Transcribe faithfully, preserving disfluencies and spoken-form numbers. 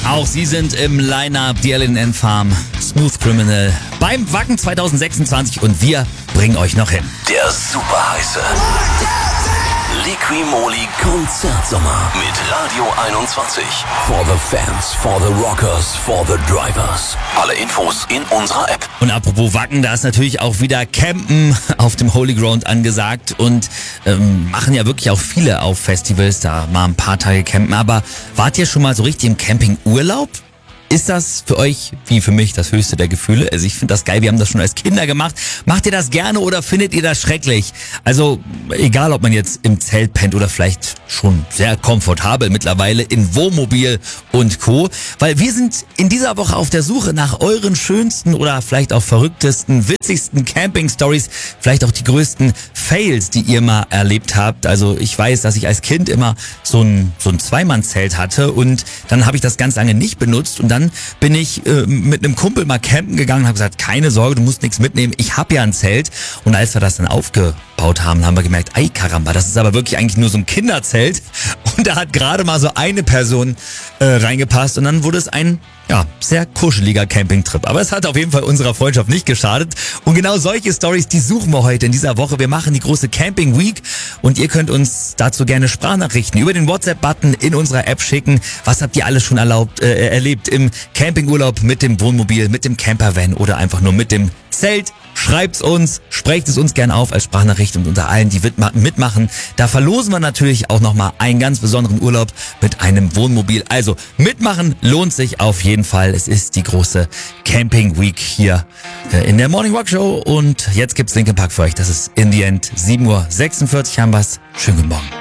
Auch sie sind im Line-Up, die L N N Farm, Smooth Criminal, beim Wacken zwanzig sechsundzwanzig und wir bringen euch noch hin. Der super heiße Liqui-Moly Konzertsommer mit Radio einundzwanzig. For the fans, for the rockers, for the drivers. Alle Infos in unserer App. Und apropos Wacken, da ist natürlich auch wieder Campen auf dem Holy Ground angesagt und ähm, machen ja wirklich auch viele auf Festivals, da mal ein paar Tage campen. Aber wart ihr schon mal so richtig im Campingurlaub? Ist das für euch, wie für mich, das höchste der Gefühle? Also ich finde das geil, wir haben das schon als Kinder gemacht. Macht ihr das gerne oder findet ihr das schrecklich? Also egal, ob man jetzt im Zelt pennt oder vielleicht schon sehr komfortabel mittlerweile in Wohnmobil und Co. Weil wir sind in dieser Woche auf der Suche nach euren schönsten oder vielleicht auch verrücktesten, witzigsten Camping-Stories. Vielleicht auch die größten Fails, die ihr mal erlebt habt. Also ich weiß, dass ich als Kind immer so ein, so ein Zweimann-Zelt hatte und dann habe ich das ganz lange nicht benutzt und dann Dann bin ich äh, mit einem Kumpel mal campen gegangen und habe gesagt, keine Sorge, du musst nichts mitnehmen, ich habe ja ein Zelt. Und als wir das dann aufgebaut haben, haben wir gemerkt, ei Karamba, das ist aber wirklich eigentlich nur so ein Kinderzelt. Und da hat gerade mal so eine Person äh, reingepasst und dann wurde es ein ja, sehr kuscheliger Campingtrip. Aber es hat auf jeden Fall unserer Freundschaft nicht geschadet. Und genau solche Stories, die suchen wir heute in dieser Woche. Wir machen die große Camping Week und ihr könnt uns dazu gerne Sprachnachrichten über den WhatsApp-Button in unserer App schicken. Was habt ihr alles schon erlaubt, äh, erlebt im Campingurlaub mit dem Wohnmobil, mit dem Campervan oder einfach nur mit dem Zelt? Schreibt's uns, sprecht es uns gern auf als Sprachnachricht und unter allen, die mitmachen, da verlosen wir natürlich auch nochmal einen ganz besonderen Urlaub mit einem Wohnmobil. Also mitmachen lohnt sich auf jeden Fall. Es ist die große Camping Week hier in der Morning Rock Show und jetzt gibt's Linkin Park für euch. Das ist In the End, sieben Uhr sechsundvierzig haben wir's. Schönen guten Morgen.